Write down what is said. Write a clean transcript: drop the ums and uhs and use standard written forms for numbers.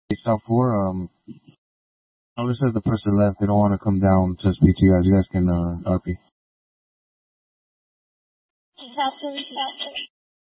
Hey, South 4, oh, it says the person left. They don't want to come down to speak to you guys. You guys can, RP.